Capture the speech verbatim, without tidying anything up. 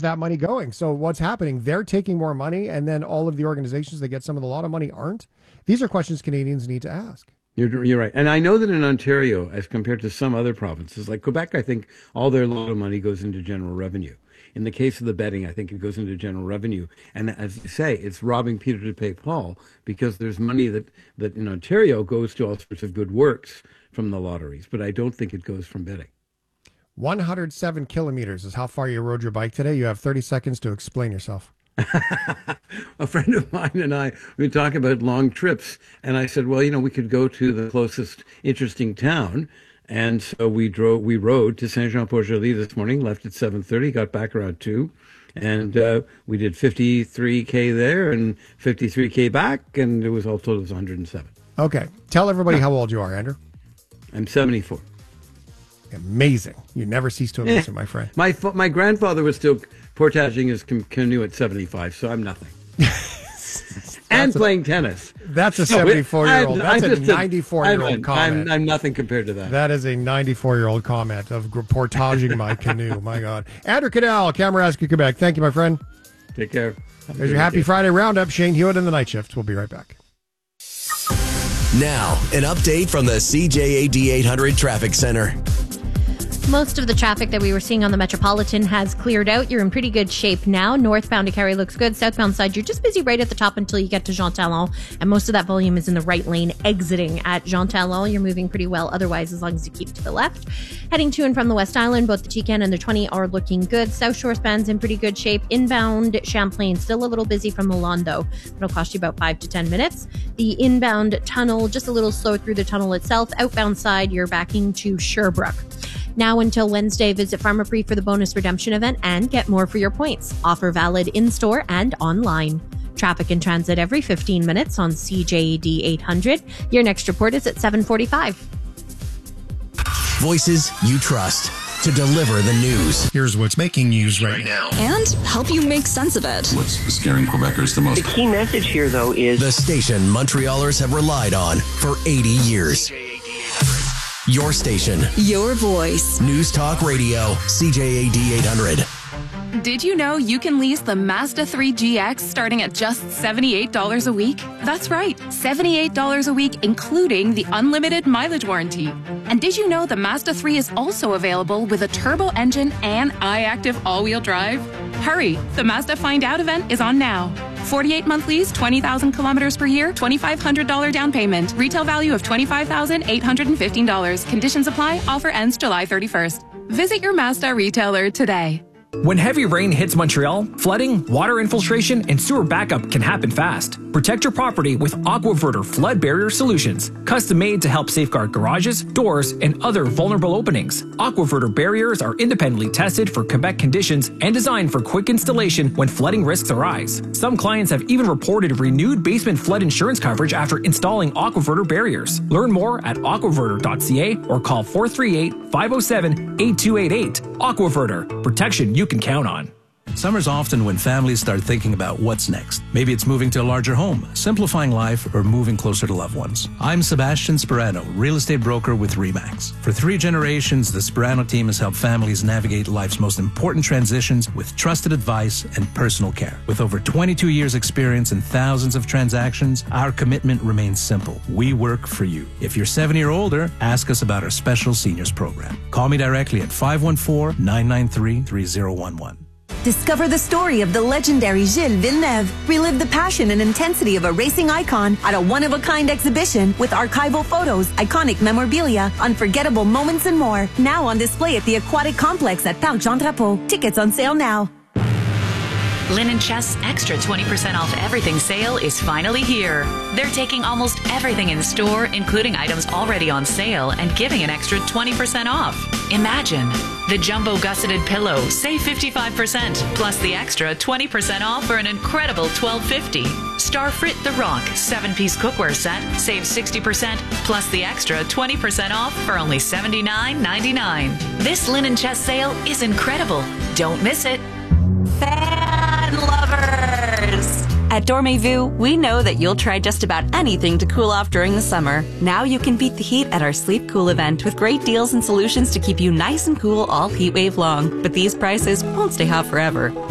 where's that money going? So what's happening? They're taking more money, and then all of the organizations that get some of the lot of money aren't. These are questions Canadians need to ask. You're, you're right. And I know that in Ontario, as compared to some other provinces, like Quebec, I think all their lot of money goes into general revenue. In the case of the betting, I think it goes into general revenue. And as you say, it's robbing Peter to pay Paul, because there's money that, that in Ontario goes to all sorts of good works from the lotteries. But I don't think it goes from betting. one hundred seven kilometers is how far you rode your bike today. You have thirty seconds to explain yourself. A friend of mine and I, we were talking about long trips. And I said, well, you know, we could go to the closest interesting town. And so we drove, we rode to Saint-Jean-Port-Joli this morning, left at seven thirty, got back around two. And uh, we did fifty-three K there and fifty-three K back. And it was all told it was one hundred seven. Okay. Tell everybody how old you are, Andrew. I'm seventy-four. Amazing. You never cease to amaze me, my friend. My my grandfather was still portaging his canoe at seventy-five, so I'm nothing. And playing tennis. That's a seventy-four-year-old. That's I'm a ninety-four-year-old I'm, comment. I'm, I'm nothing compared to that. That is a ninety-four-year-old comment of portaging my canoe. My God. Andrew Cadell, Kamouraska, Quebec. Thank you, my friend. Take care. There's your Happy Friday Roundup. Shane Hewitt in the night shift. We'll be right back. Now, an update from the C J A D eight hundred Traffic Center. Most of the traffic that we were seeing on the Metropolitan has cleared out. You're in pretty good shape now. Northbound to Cary looks good. Southbound side, you're just busy right at the top until you get to Jean Talon. And most of that volume is in the right lane exiting at Jean Talon. You're moving pretty well otherwise, as long as you keep to the left. Heading to and from the West Island, both the T C A N and the twenty are looking good. South Shore span's in pretty good shape. Inbound Champlain, still a little busy from Milan, though. It'll cost you about five to ten minutes. The inbound tunnel, just a little slow through the tunnel itself. Outbound side, you're backing to Sherbrooke. Now until Wednesday, visit Pharmaprix for the bonus redemption event and get more for your points. Offer valid in-store and online. Traffic and transit every fifteen minutes on C J A D eight hundred. Your next report is at seven forty-five. Voices you trust to deliver the news. Here's what's making news right now. And help you make sense of it. What's scaring Quebecers the most? The key message here, though, is the station Montrealers have relied on for eighty years. Your station. Your voice. News Talk Radio. C J A D eight hundred. Did you know you can lease the Mazda three G X starting at just seventy-eight dollars a week? That's right, seventy-eight dollars a week, including the unlimited mileage warranty. And did you know the Mazda three is also available with a turbo engine and iActive all-wheel drive? Hurry, the Mazda Find Out event is on now. forty-eight month lease, twenty thousand kilometers per year, two thousand five hundred dollars down payment. Retail value of twenty-five thousand eight hundred fifteen dollars. Conditions apply. Offer ends July thirty-first. Visit your Mazda retailer today. When heavy rain hits Montreal, flooding, water infiltration, and sewer backup can happen fast. Protect your property with AquaVerter flood barrier solutions, custom made to help safeguard garages, doors, and other vulnerable openings. AquaVerter barriers are independently tested for Quebec conditions and designed for quick installation when flooding risks arise. Some clients have even reported renewed basement flood insurance coverage after installing AquaVerter barriers. Learn more at aquaverter dot c a or call four three eight, five zero seven, eight two eight eight. AquaVerter, protection you can count on. Summer's often when families start thinking about what's next. Maybe it's moving to a larger home, simplifying life, or moving closer to loved ones. I'm Sebastian Sperano, real estate broker with RE/MAX. For three generations, the Sperano team has helped families navigate life's most important transitions with trusted advice and personal care. With over twenty-two years experience and thousands of transactions, our commitment remains simple. We work for you. If you're seventy or older, ask us about our special seniors program. Call me directly at five one four, nine nine three, three zero one one. Discover the story of the legendary Gilles Villeneuve. Relive the passion and intensity of a racing icon at a one-of-a-kind exhibition with archival photos, iconic memorabilia, unforgettable moments, and more. Now on display at the Aquatic Complex at Parc Jean Drapeau. Tickets on sale now. Linen Chest's extra twenty percent off everything sale is finally here. They're taking almost everything in store, including items already on sale, and giving an extra twenty percent off. Imagine the jumbo gusseted pillow, save fifty-five percent, plus the extra twenty percent off for an incredible twelve fifty. Starfrit the Rock seven-piece cookware set, save sixty percent, plus the extra twenty percent off for only seventy-nine ninety-nine. This Linen Chest sale is incredible. Don't miss it. Fan lovers! At Dormez-vous, we know that you'll try just about anything to cool off during the summer. Now you can beat the heat at our Sleep Cool event with great deals and solutions to keep you nice and cool all heat wave long. But these prices won't stay hot forever.